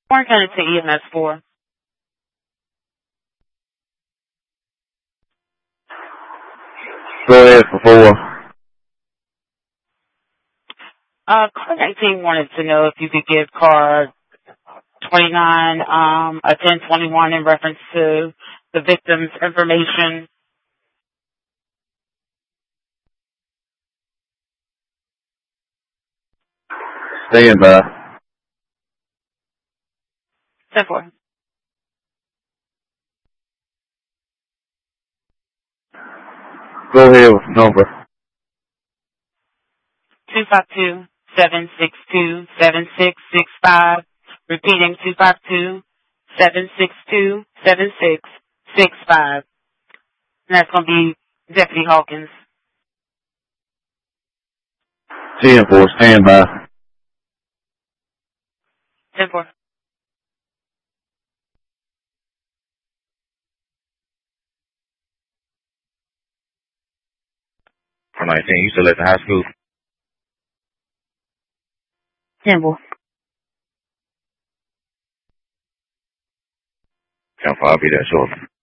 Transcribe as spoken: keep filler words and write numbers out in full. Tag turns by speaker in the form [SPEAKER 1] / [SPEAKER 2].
[SPEAKER 1] We're going to E M S four.
[SPEAKER 2] Go ahead for four.
[SPEAKER 1] Uh, car nineteen wanted to know if you could give car twenty-nine um, a ten twenty-one in reference to the victim's information.
[SPEAKER 2] Stand by.
[SPEAKER 1] ten four.
[SPEAKER 2] Go ahead with the number.
[SPEAKER 1] two five two, seven six two, seven six six five. Repeating, two five two, seven six two, seven six six five. And that's going to be Deputy Hawkins.
[SPEAKER 2] ten four, stand by.
[SPEAKER 1] ten four.
[SPEAKER 2] For nineteen, you still at the high school?
[SPEAKER 1] ten four.
[SPEAKER 2] ten four, I'll be there shortly.